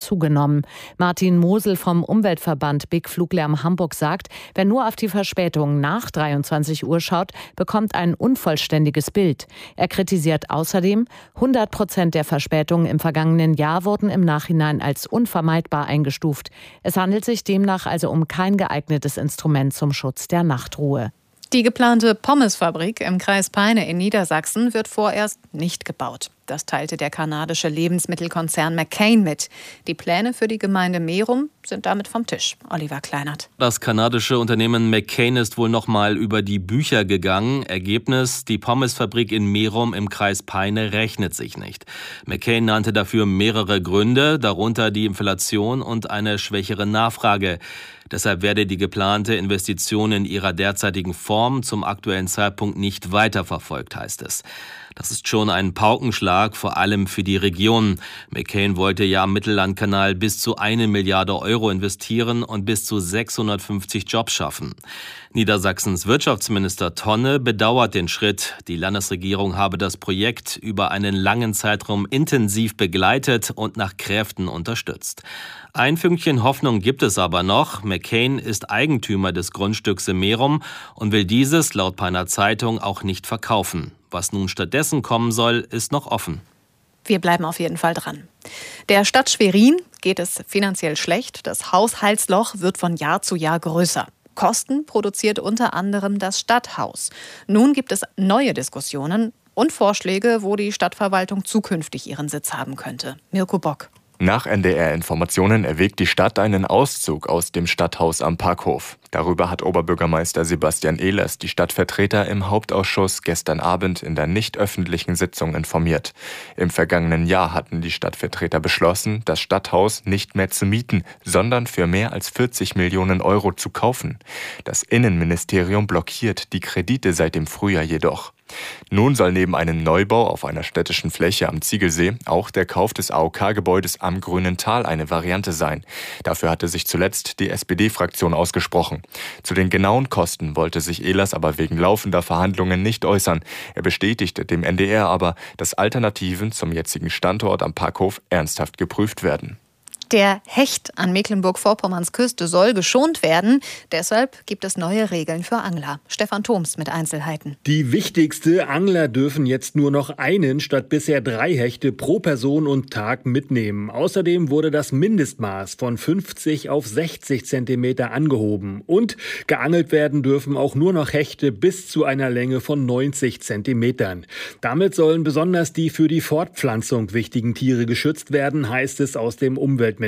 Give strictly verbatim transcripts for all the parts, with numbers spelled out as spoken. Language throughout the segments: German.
zugenommen. Martin Mosel vom Umweltverband Big Fluglärm Hamburg sagt, wer nur auf die Verspätung nach dreiundzwanzig Uhr schaut, bekommt ein unvollständiges Bild. Er kritisiert außerdem, hundert Prozent der Verspätungen im vergangenen Jahr wurden im Nachhinein als unvermeidbar eingestuft. Es handelt sich demnach also um kein geeignetes Instrument zum Schutz der Nachtruhe. Die geplante Pommesfabrik im Kreis Peine in Niedersachsen wird vorerst nicht gebaut. Das teilte der kanadische Lebensmittelkonzern McCain mit. Die Pläne für die Gemeinde Merum sind damit vom Tisch. Oliver Kleinert. Das kanadische Unternehmen McCain ist wohl noch mal über die Bücher gegangen. Ergebnis: Die Pommesfabrik in Merum im Kreis Peine rechnet sich nicht. McCain nannte dafür mehrere Gründe, darunter die Inflation und eine schwächere Nachfrage. Deshalb werde die geplante Investition in ihrer derzeitigen Form zum aktuellen Zeitpunkt nicht weiterverfolgt, heißt es. Das ist schon ein Paukenschlag, vor allem für die Region. McCain wollte ja am Mittellandkanal bis zu eine Milliarde Euro investieren und bis zu sechshundertfünfzig Jobs schaffen. Niedersachsens Wirtschaftsminister Tonne bedauert den Schritt. Die Landesregierung habe das Projekt über einen langen Zeitraum intensiv begleitet und nach Kräften unterstützt. Ein Fünkchen Hoffnung gibt es aber noch. McCain ist Eigentümer des Grundstücks in Merum und will dieses laut Peiner Zeitung auch nicht verkaufen. Was nun stattdessen kommen soll, ist noch offen. Wir bleiben auf jeden Fall dran. Der Stadt Schwerin geht es finanziell schlecht. Das Haushaltsloch wird von Jahr zu Jahr größer. Kosten produziert unter anderem das Stadthaus. Nun gibt es neue Diskussionen und Vorschläge, wo die Stadtverwaltung zukünftig ihren Sitz haben könnte. Mirko Bock. Nach N D R-Informationen erwägt die Stadt einen Auszug aus dem Stadthaus am Parkhof. Darüber hat Oberbürgermeister Sebastian Ehlers die Stadtvertreter im Hauptausschuss gestern Abend in der nicht öffentlichen Sitzung informiert. Im vergangenen Jahr hatten die Stadtvertreter beschlossen, das Stadthaus nicht mehr zu mieten, sondern für mehr als vierzig Millionen Euro zu kaufen. Das Innenministerium blockiert die Kredite seit dem Frühjahr jedoch. Nun soll neben einem Neubau auf einer städtischen Fläche am Ziegelsee auch der Kauf des A O K-Gebäudes am Grünen Tal eine Variante sein. Dafür hatte sich zuletzt die S P D-Fraktion ausgesprochen. Zu den genauen Kosten wollte sich Ehlers aber wegen laufender Verhandlungen nicht äußern. Er bestätigte dem N D R aber, dass Alternativen zum jetzigen Standort am Parkhof ernsthaft geprüft werden. Der Hecht an Mecklenburg-Vorpommerns Küste soll geschont werden. Deshalb gibt es neue Regeln für Angler. Stefan Thoms mit Einzelheiten. Die wichtigste: Angler dürfen jetzt nur noch einen statt bisher drei Hechte pro Person und Tag mitnehmen. Außerdem wurde das Mindestmaß von fünfzig auf sechzig Zentimeter angehoben. Und geangelt werden dürfen auch nur noch Hechte bis zu einer Länge von neunzig Zentimetern. Damit sollen besonders die für die Fortpflanzung wichtigen Tiere geschützt werden, heißt es aus dem Umweltministerium.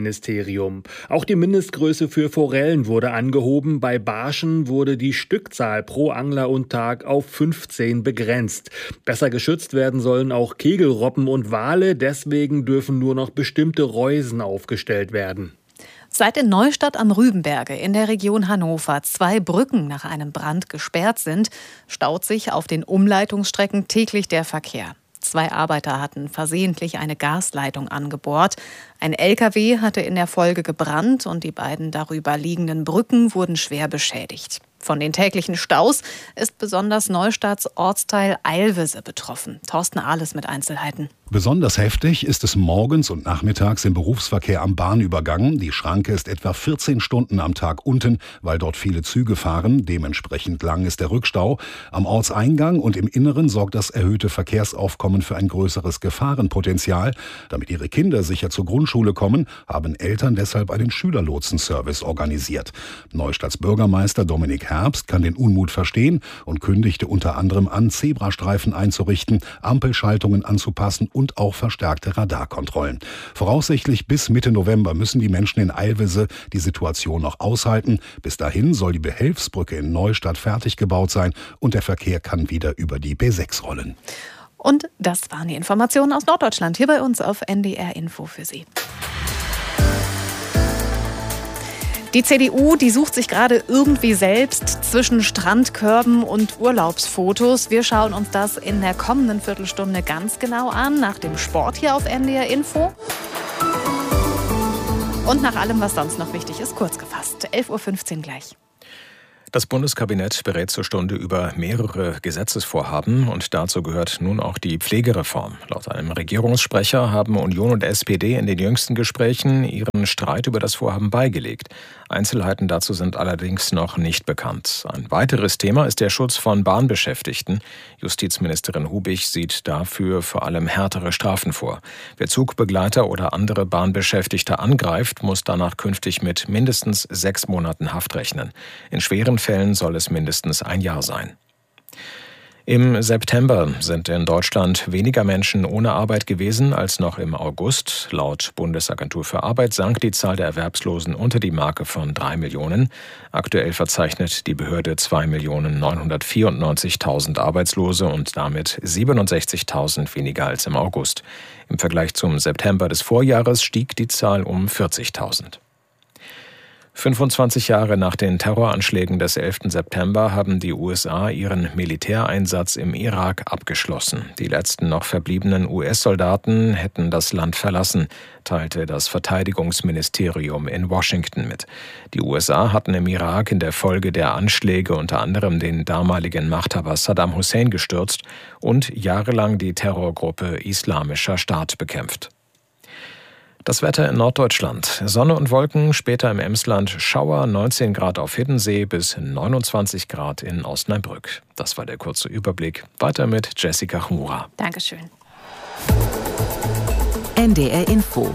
Auch die Mindestgröße für Forellen wurde angehoben. Bei Barschen wurde die Stückzahl pro Angler und Tag auf fünfzehn begrenzt. Besser geschützt werden sollen auch Kegelrobben und Wale. Deswegen dürfen nur noch bestimmte Reusen aufgestellt werden. Seit in Neustadt am Rübenberge in der Region Hannover zwei Brücken nach einem Brand gesperrt sind, staut sich auf den Umleitungsstrecken täglich der Verkehr. Zwei Arbeiter hatten versehentlich eine Gasleitung angebohrt. Ein L K W hatte in der Folge gebrannt und die beiden darüber liegenden Brücken wurden schwer beschädigt. Von den täglichen Staus ist besonders Neustadts Ortsteil Eilwisse betroffen. Thorsten Ahles mit Einzelheiten. Besonders heftig ist es morgens und nachmittags im Berufsverkehr am Bahnübergang. Die Schranke ist etwa vierzehn Stunden am Tag unten, weil dort viele Züge fahren. Dementsprechend lang ist der Rückstau. Am Ortseingang und im Inneren sorgt das erhöhte Verkehrsaufkommen für ein größeres Gefahrenpotenzial. Damit ihre Kinder sicher zur Grundschule kommen, haben Eltern deshalb einen Schülerlotsenservice organisiert. Neustadts Bürgermeister Dominik Herbst kann den Unmut verstehen und kündigte unter anderem an, Zebrastreifen einzurichten, Ampelschaltungen anzupassen und auch verstärkte Radarkontrollen. Voraussichtlich bis Mitte November müssen die Menschen in Eilwisse die Situation noch aushalten. Bis dahin soll die Behelfsbrücke in Neustadt fertig gebaut sein und der Verkehr kann wieder über die B sechs rollen. Und das waren die Informationen aus Norddeutschland hier bei uns auf N D R Info für Sie. Die C D U, die sucht sich gerade irgendwie selbst zwischen Strandkörben und Urlaubsfotos. Wir schauen uns das in der kommenden Viertelstunde ganz genau an, nach dem Sport hier auf N D R Info. Und nach allem, was sonst noch wichtig ist, kurz gefasst. elf Uhr fünfzehn gleich. Das Bundeskabinett berät zur Stunde über mehrere Gesetzesvorhaben und dazu gehört nun auch die Pflegereform. Laut einem Regierungssprecher haben Union und S P D in den jüngsten Gesprächen ihren Streit über das Vorhaben beigelegt. Einzelheiten dazu sind allerdings noch nicht bekannt. Ein weiteres Thema ist der Schutz von Bahnbeschäftigten. Justizministerin Hubich sieht dafür vor allem härtere Strafen vor. Wer Zugbegleiter oder andere Bahnbeschäftigte angreift, muss danach künftig mit mindestens sechs Monaten Haft rechnen. In schweren Fällen soll es mindestens ein Jahr sein. Im September sind in Deutschland weniger Menschen ohne Arbeit gewesen als noch im August. Laut Bundesagentur für Arbeit sank die Zahl der Erwerbslosen unter die Marke von drei Millionen. Aktuell verzeichnet die Behörde zwei Millionen neunhundertvierundneunzigtausend Arbeitslose und damit siebenundsechzigtausend weniger als im August. Im Vergleich zum September des Vorjahres stieg die Zahl um vierzigtausend. fünfundzwanzig Jahre nach den Terroranschlägen des elften September haben die U S A ihren Militäreinsatz im Irak abgeschlossen. Die letzten noch verbliebenen U S-Soldaten hätten das Land verlassen, teilte das Verteidigungsministerium in Washington mit. Die U S A hatten im Irak in der Folge der Anschläge unter anderem den damaligen Machthaber Saddam Hussein gestürzt und jahrelang die Terrorgruppe Islamischer Staat bekämpft. Das Wetter in Norddeutschland. Sonne und Wolken, später im Emsland Schauer, neunzehn Grad auf Hiddensee bis neunundzwanzig Grad in Osnabrück. Das war der kurze Überblick. Weiter mit Jessica Chmura. Dankeschön. N D R Info.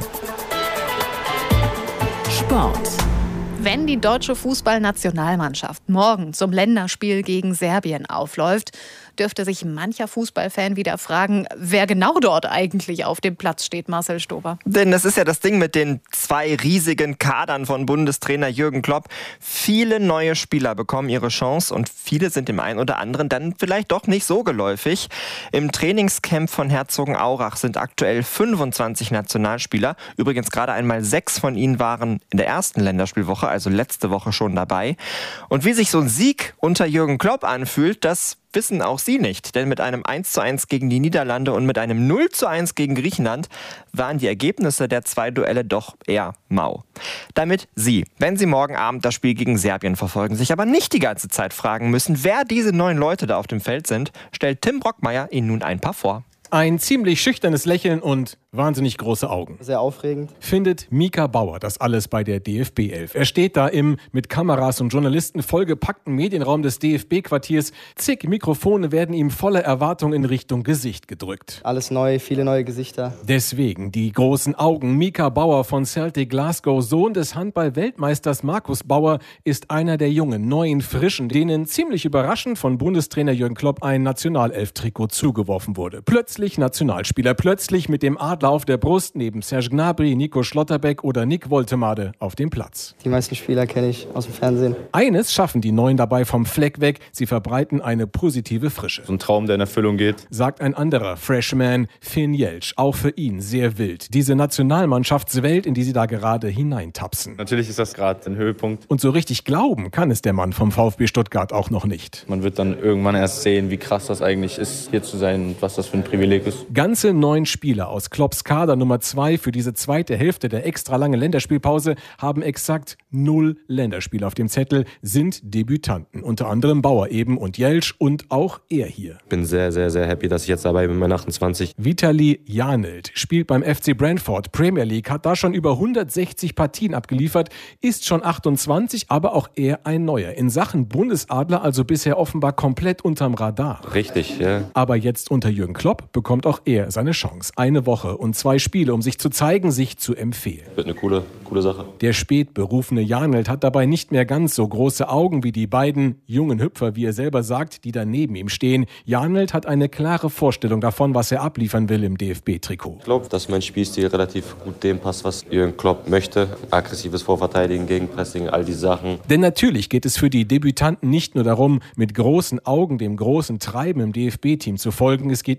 Sport. Wenn die deutsche Fußballnationalmannschaft morgen zum Länderspiel gegen Serbien aufläuft, dürfte sich mancher Fußballfan wieder fragen, wer genau dort eigentlich auf dem Platz steht, Marcel Stober. Denn das ist ja das Ding mit den zwei riesigen Kadern von Bundestrainer Jürgen Klopp. Viele neue Spieler bekommen ihre Chance und viele sind dem einen oder anderen dann vielleicht doch nicht so geläufig. Im Trainingscamp von Herzogenaurach sind aktuell fünfundzwanzig Nationalspieler. Übrigens gerade einmal sechs von ihnen waren in der ersten Länderspielwoche, also letzte Woche schon dabei. Und wie sich so ein Sieg unter Jürgen Klopp anfühlt, das wissen auch Sie nicht. Denn mit einem eins zu eins gegen die Niederlande und mit einem null zu eins gegen Griechenland waren die Ergebnisse der zwei Duelle doch eher mau. Damit Sie, wenn Sie morgen Abend das Spiel gegen Serbien verfolgen, sich aber nicht die ganze Zeit fragen müssen, wer diese neun Leute da auf dem Feld sind, stellt Tim Brockmeier Ihnen nun ein paar vor. Ein ziemlich schüchternes Lächeln und wahnsinnig große Augen. Sehr aufregend. Findet Mika Bauer das alles bei der D F B elf. Er steht da im mit Kameras und Journalisten vollgepackten Medienraum des D F B-Quartiers. Zig Mikrofone werden ihm voller Erwartung in Richtung Gesicht gedrückt. Alles neu, viele neue Gesichter. Deswegen die großen Augen. Mika Bauer von Celtic Glasgow, Sohn des Handball-Weltmeisters Markus Bauer, ist einer der jungen, neuen, frischen, denen ziemlich überraschend von Bundestrainer Jürgen Klopp ein Nationalelf-Trikot zugeworfen wurde. Plötzlich Nationalspieler, plötzlich mit dem Adler auf der Brust neben Serge Gnabry, Nico Schlotterbeck oder Nick Woltemade auf dem Platz. Die meisten Spieler kenne ich aus dem Fernsehen. Eines schaffen die Neuen dabei vom Fleck weg, sie verbreiten eine positive Frische. So ein Traum, der in Erfüllung geht. Sagt ein anderer Freshman, Finn Jeltsch, auch für ihn sehr wild. Diese Nationalmannschaftswelt, in die sie da gerade hineintapsen. Natürlich ist das gerade ein Höhepunkt. Und so richtig glauben kann es der Mann vom VfB Stuttgart auch noch nicht. Man wird dann irgendwann erst sehen, wie krass das eigentlich ist, hier zu sein, was das für ein Privileg ist. Ganze neun Spieler aus Klopps Kader Nummer zwei für diese zweite Hälfte der extra langen Länderspielpause haben exakt null Länderspiele auf dem Zettel, sind Debütanten. Unter anderem Bauer eben und Jeltsch und auch er hier. Ich bin sehr, sehr, sehr happy, dass ich jetzt dabei bin mit achtundzwanzig. Vitali Janelt spielt beim F C Brentford Premier League, hat da schon über hundertsechzig Partien abgeliefert, ist schon achtundzwanzig, aber auch er ein Neuer. In Sachen Bundesadler also bisher offenbar komplett unterm Radar. Richtig, ja. Aber jetzt unter Jürgen Klopp bekommt auch er seine Chance. Eine Woche und zwei Spiele, um sich zu zeigen, sich zu empfehlen. Wird eine coole, coole Sache. Der spät berufene Janelt hat dabei nicht mehr ganz so große Augen wie die beiden jungen Hüpfer, wie er selber sagt, die da neben ihm stehen. Janelt hat eine klare Vorstellung davon, was er abliefern will im D F B-Trikot. Ich glaube, dass mein Spielstil relativ gut dem passt, was Jürgen Klopp möchte. Aggressives Vorverteidigen, Gegenpressing, all diese Sachen. Denn natürlich geht es für die Debütanten nicht nur darum, mit großen Augen dem großen Treiben im D F B-Team zu folgen, es geht um mehr.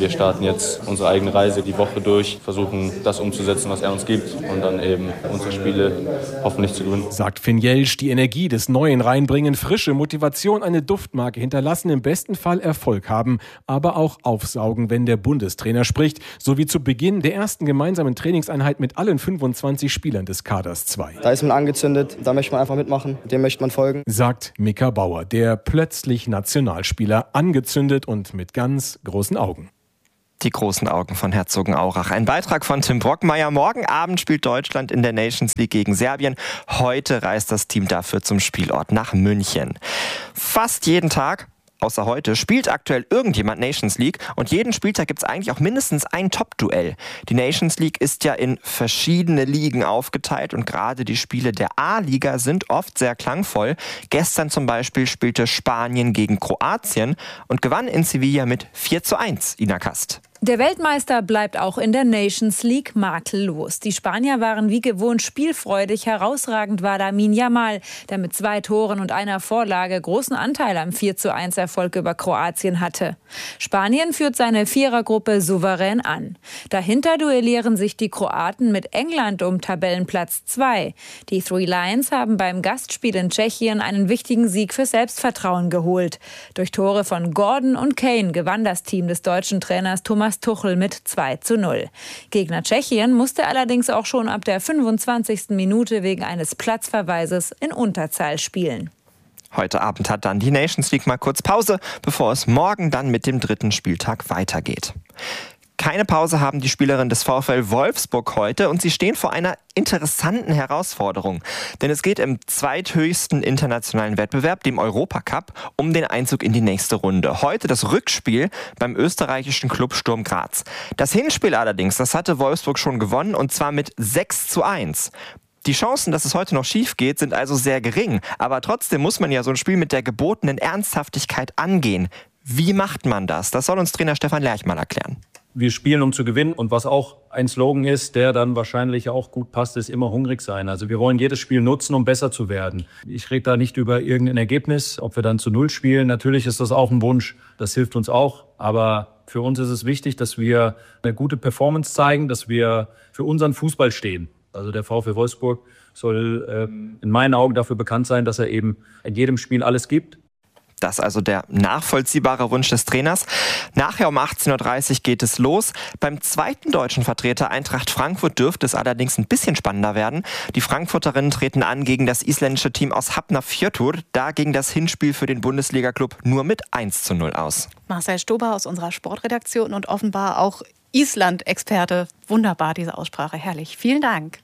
Wir starten jetzt unsere eigene Reise die Woche durch, versuchen das umzusetzen, was er uns gibt und dann eben unsere Spiele hoffentlich zu gewinnen. Sagt Finn Jelsch, die Energie des Neuen reinbringen, frische Motivation, eine Duftmarke hinterlassen, im besten Fall Erfolg haben, aber auch aufsaugen, wenn der Bundestrainer spricht, so wie zu Beginn der ersten gemeinsamen Trainingseinheit mit allen fünfundzwanzig Spielern des Kaders zwei. Da ist man angezündet, da möchte man einfach mitmachen, dem möchte man folgen. Sagt Mika Bauer, der plötzlich Nationalspieler, angezündet und mit ganz großen Augen. Die großen Augen von Herzogenaurach. Ein Beitrag von Tim Brockmeier. Morgen Abend spielt Deutschland in der Nations League gegen Serbien. Heute reist das Team dafür zum Spielort nach München. Fast jeden Tag, außer heute, spielt aktuell irgendjemand Nations League und jeden Spieltag gibt es eigentlich auch mindestens ein Top-Duell. Die Nations League ist ja in verschiedene Ligen aufgeteilt und gerade die Spiele der A-Liga sind oft sehr klangvoll. Gestern zum Beispiel spielte Spanien gegen Kroatien und gewann in Sevilla mit vier zu eins. Ina Kast. Der Weltmeister bleibt auch in der Nations League makellos. Die Spanier waren wie gewohnt spielfreudig. Herausragend war Lamine Yamal, der mit zwei Toren und einer Vorlage großen Anteil am vier zu eins Erfolg über Kroatien hatte. Spanien führt seine Vierergruppe souverän an. Dahinter duellieren sich die Kroaten mit England um Tabellenplatz zwei. Die Three Lions haben beim Gastspiel in Tschechien einen wichtigen Sieg für Selbstvertrauen geholt. Durch Tore von Gordon und Kane gewann das Team des deutschen Trainers Thomas Tuchel mit zwei zu null. Gegner Tschechien musste allerdings auch schon ab der fünfundzwanzigsten Minute wegen eines Platzverweises in Unterzahl spielen. Heute Abend hat dann die Nations League mal kurz Pause, bevor es morgen dann mit dem dritten Spieltag weitergeht. Keine Pause haben die Spielerinnen des VfL Wolfsburg heute und sie stehen vor einer interessanten Herausforderung. Denn es geht im zweithöchsten internationalen Wettbewerb, dem Europacup, um den Einzug in die nächste Runde. Heute das Rückspiel beim österreichischen Club Sturm Graz. Das Hinspiel allerdings, das hatte Wolfsburg schon gewonnen und zwar mit sechs zu eins. Die Chancen, dass es heute noch schief geht, sind also sehr gering. Aber trotzdem muss man ja so ein Spiel mit der gebotenen Ernsthaftigkeit angehen. Wie macht man das? Das soll uns Trainer Stefan Lerch mal erklären. Wir spielen, um zu gewinnen. Und was auch ein Slogan ist, der dann wahrscheinlich auch gut passt, ist immer hungrig sein. Also wir wollen jedes Spiel nutzen, um besser zu werden. Ich rede da nicht über irgendein Ergebnis, ob wir dann zu Null spielen. Natürlich ist das auch ein Wunsch, das hilft uns auch. Aber für uns ist es wichtig, dass wir eine gute Performance zeigen, dass wir für unseren Fußball stehen. Also der VfL Wolfsburg soll ähm, in meinen Augen dafür bekannt sein, dass er eben in jedem Spiel alles gibt. Das ist also der nachvollziehbare Wunsch des Trainers. Nachher um achtzehn Uhr dreißig geht es los. Beim zweiten deutschen Vertreter Eintracht Frankfurt dürfte es allerdings ein bisschen spannender werden. Die Frankfurterinnen treten an gegen das isländische Team aus Hafnarfjörður. Da ging das Hinspiel für den Bundesliga-Klub nur mit eins zu null aus. Marcel Stober aus unserer Sportredaktion und offenbar auch Island-Experte. Wunderbar, diese Aussprache. Herrlich. Vielen Dank.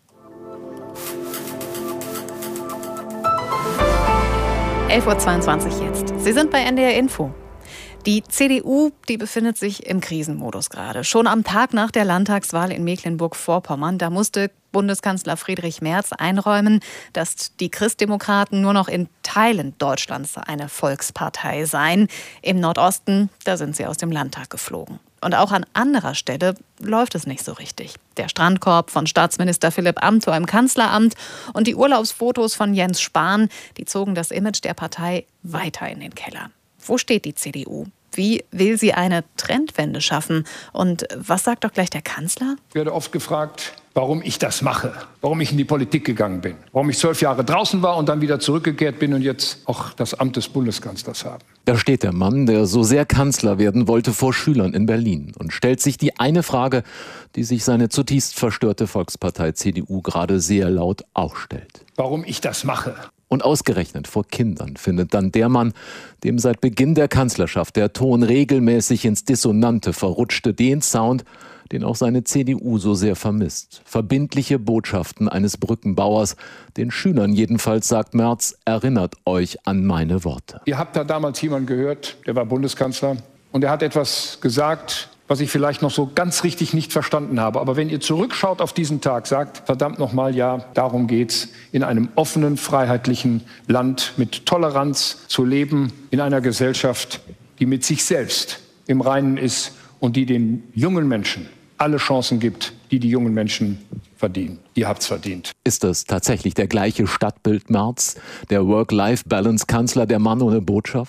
elf Uhr zweiundzwanzig jetzt. Sie sind bei N D R Info. Die C D U, die befindet sich im Krisenmodus gerade. Schon am Tag nach der Landtagswahl in Mecklenburg-Vorpommern, da musste Bundeskanzler Friedrich Merz einräumen, dass die Christdemokraten nur noch in Teilen Deutschlands eine Volkspartei seien. Im Nordosten, da sind sie aus dem Landtag geflogen. Und auch an anderer Stelle läuft es nicht so richtig. Der Strandkorb von Staatsminister Philipp Amthor im Kanzleramt und die Urlaubsfotos von Jens Spahn, die zogen das Image der Partei weiter in den Keller. Wo steht die C D U? Wie will sie eine Trendwende schaffen? Und was sagt doch gleich der Kanzler? Ich werde oft gefragt, warum ich das mache, warum ich in die Politik gegangen bin, warum ich zwölf Jahre draußen war und dann wieder zurückgekehrt bin und jetzt auch das Amt des Bundeskanzlers habe. Da steht der Mann, der so sehr Kanzler werden wollte, vor Schülern in Berlin und stellt sich die eine Frage, die sich seine zutiefst verstörte Volkspartei C D U gerade sehr laut auch stellt. Warum ich das mache. Und ausgerechnet vor Kindern findet dann der Mann, dem seit Beginn der Kanzlerschaft der Ton regelmäßig ins Dissonante verrutschte, den Sound, den auch seine C D U so sehr vermisst. Verbindliche Botschaften eines Brückenbauers, den Schülern jedenfalls, sagt Merz, erinnert euch an meine Worte. Ihr habt da damals jemanden gehört, der war Bundeskanzler, und er hat etwas gesagt, was ich vielleicht noch so ganz richtig nicht verstanden habe. Aber wenn ihr zurückschaut auf diesen Tag, sagt, verdammt nochmal, ja, darum geht's, in einem offenen, freiheitlichen Land mit Toleranz zu leben, in einer Gesellschaft, die mit sich selbst im Reinen ist und die den jungen Menschen alle Chancen gibt, die die jungen Menschen verdienen. Ihr habt's verdient. Ist das tatsächlich der gleiche Stadtbild Merz, der Work-Life-Balance-Kanzler, der Mann ohne Botschaft?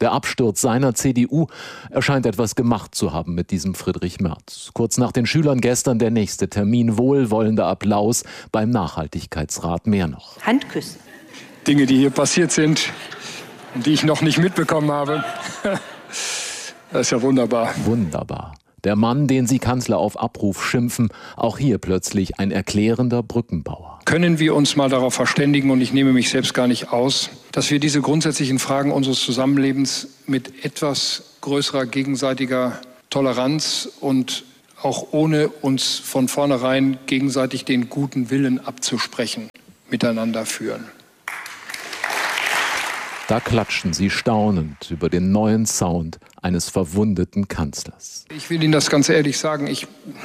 Der Absturz seiner C D U erscheint etwas gemacht zu haben mit diesem Friedrich Merz. Kurz nach den Schülern gestern der nächste Termin, wohlwollender Applaus beim Nachhaltigkeitsrat, mehr noch. Handküssen. Dinge, die hier passiert sind und die ich noch nicht mitbekommen habe. Das ist ja wunderbar. Wunderbar. Der Mann, den Sie Kanzler auf Abruf schimpfen, auch hier plötzlich ein erklärender Brückenbauer. Können wir uns mal darauf verständigen, und ich nehme mich selbst gar nicht aus, dass wir diese grundsätzlichen Fragen unseres Zusammenlebens mit etwas größerer gegenseitiger Toleranz und auch ohne uns von vornherein gegenseitig den guten Willen abzusprechen, miteinander führen. Da klatschen sie staunend über den neuen Sound eines verwundeten Kanzlers. Ich will Ihnen das ganz ehrlich sagen, ich,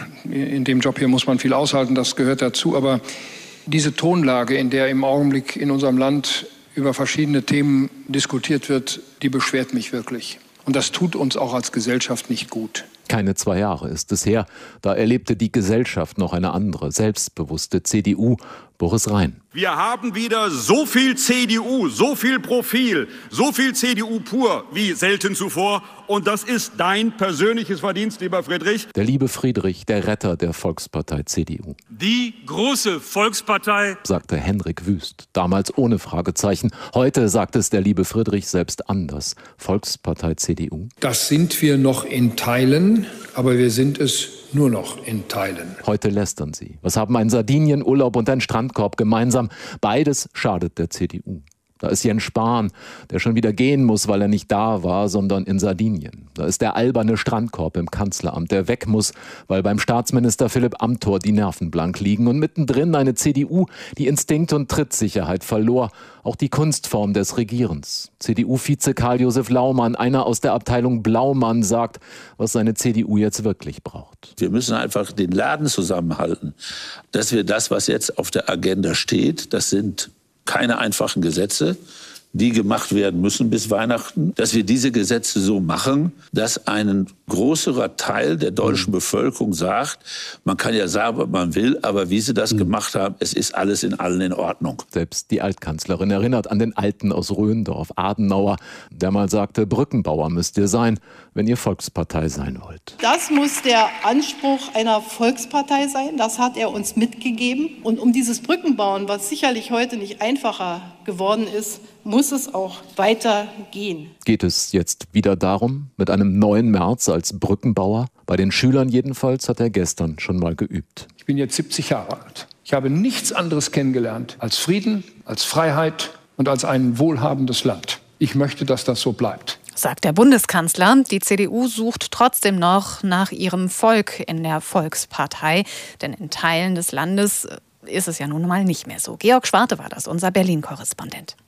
in dem Job hier muss man viel aushalten, das gehört dazu, aber diese Tonlage, in der im Augenblick in unserem Land über verschiedene Themen diskutiert wird, die beschwert mich wirklich. Und das tut uns auch als Gesellschaft nicht gut. Keine zwei Jahre ist es her, da erlebte die Gesellschaft noch eine andere, selbstbewusste C D U, Boris Rhein. Wir haben wieder so viel C D U, so viel Profil, so viel C D U pur wie selten zuvor. Und das ist dein persönliches Verdienst, lieber Friedrich. Der liebe Friedrich, der Retter der Volkspartei C D U. Die große Volkspartei, sagte Henrik Wüst, damals ohne Fragezeichen. Heute sagt es der liebe Friedrich selbst anders. Volkspartei C D U. Das sind wir noch in Teilen, aber wir sind es nur noch in Teilen. Heute lästern sie. Was haben ein Sardinienurlaub und ein Strandkorb gemeinsam? Beides schadet der C D U. Da ist Jens Spahn, der schon wieder gehen muss, weil er nicht da war, sondern in Sardinien. Da ist der alberne Strandkorb im Kanzleramt, der weg muss, weil beim Staatsminister Philipp Amthor die Nerven blank liegen. Und mittendrin eine C D U, die Instinkt und Trittsicherheit verlor. Auch die Kunstform des Regierens. C D U-Vize Karl-Josef Laumann, einer aus der Abteilung Blaumann, sagt, was seine C D U jetzt wirklich braucht. Wir müssen einfach den Laden zusammenhalten, dass wir das, was jetzt auf der Agenda steht, das sind keine einfachen Gesetze, die gemacht werden müssen bis Weihnachten, dass wir diese Gesetze so machen, dass ein größerer Teil der deutschen Bevölkerung sagt, man kann ja sagen, was man will, aber wie sie das mhm. gemacht haben, es ist alles in allen in Ordnung. Selbst die Altkanzlerin erinnert an den Alten aus Röndorf, Adenauer, der mal sagte, Brückenbauer müsst ihr sein, wenn ihr Volkspartei sein wollt. Das muss der Anspruch einer Volkspartei sein, das hat er uns mitgegeben. Und um dieses Brückenbauen, was sicherlich heute nicht einfacher geworden ist, muss es auch weitergehen. Geht es jetzt wieder darum, mit einem neuen Merz als Brückenbauer? Bei den Schülern jedenfalls hat er gestern schon mal geübt. Ich bin jetzt siebzig Jahre alt. Ich habe nichts anderes kennengelernt als Frieden, als Freiheit und als ein wohlhabendes Land. Ich möchte, dass das so bleibt. Sagt der Bundeskanzler. Die C D U sucht trotzdem noch nach ihrem Volk in der Volkspartei. Denn in Teilen des Landes ist es ja nun mal nicht mehr so. Georg Schwarte war das, unser Berlin-Korrespondent.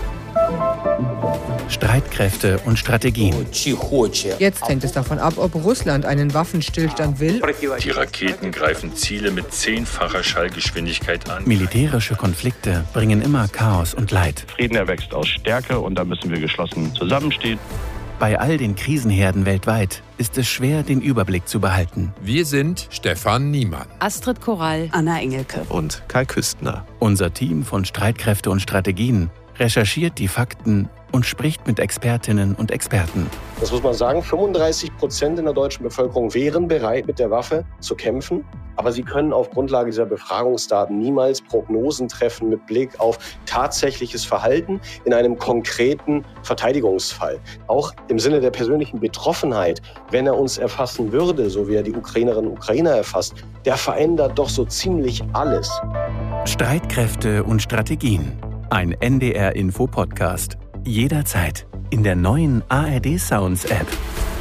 Streitkräfte und Strategien. Jetzt hängt es davon ab, ob Russland einen Waffenstillstand will. Die Raketen greifen Ziele mit zehnfacher Schallgeschwindigkeit an. Militärische Konflikte bringen immer Chaos und Leid. Frieden erwächst aus Stärke und da müssen wir geschlossen zusammenstehen. Bei all den Krisenherden weltweit ist es schwer, den Überblick zu behalten. Wir sind Stefan Niemann, Astrid Korall, Anna Engelke und Kai Küstner. Unser Team von Streitkräfte und Strategien recherchiert die Fakten und spricht mit Expertinnen und Experten. Das muss man sagen, fünfunddreißig Prozent in der deutschen Bevölkerung wären bereit, mit der Waffe zu kämpfen. Aber sie können auf Grundlage dieser Befragungsdaten niemals Prognosen treffen mit Blick auf tatsächliches Verhalten in einem konkreten Verteidigungsfall. Auch im Sinne der persönlichen Betroffenheit, wenn er uns erfassen würde, so wie er die Ukrainerinnen und Ukrainer erfasst, der verändert doch so ziemlich alles. Streitkräfte und Strategien. Ein N D R-Info-Podcast. Jederzeit in der neuen A R D Sounds App.